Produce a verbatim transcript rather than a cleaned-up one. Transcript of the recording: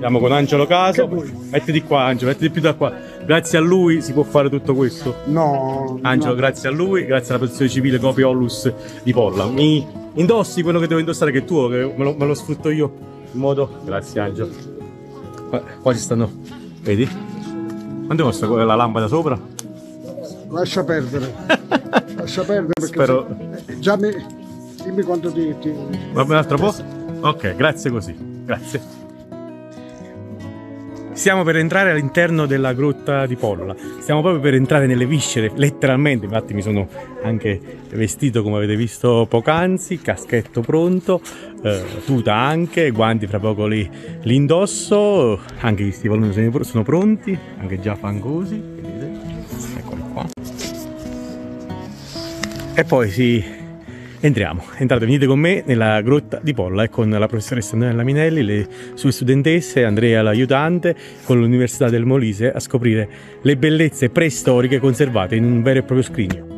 Siamo con Angelo Caso. Mettiti qua, Angelo, mettiti più da qua. Grazie a lui si può fare tutto questo. No. Angelo, no. grazie a lui, grazie alla protezione civile Copi Ollus di Polla. Mi indossi quello che devo indossare, che è tuo, che me lo, me lo sfrutto io in modo. Grazie, Angelo. Qua, qua ci stanno. Vedi? Quanto costa la lampada sopra? Lascia perdere. Lascia perdere perché Spero. se... già mi. Dimmi quanto ti. ti... Va bene, un altro po'? Ok, grazie così. Grazie. Stiamo per entrare all'interno della grotta di Polla, stiamo proprio per entrare nelle viscere, letteralmente, infatti mi sono anche vestito come avete visto poc'anzi, caschetto pronto, eh, tuta anche, guanti fra poco li, li indosso, anche gli stivaloni sono, sono pronti, anche già fangosi, vedete, eccoli qua. E poi si... Entriamo, entrate, venite con me nella grotta di Polla e con la professoressa Antonella Minelli, le sue studentesse, Andrea l'aiutante, con l'Università del Molise a scoprire le bellezze preistoriche conservate in un vero e proprio scrigno.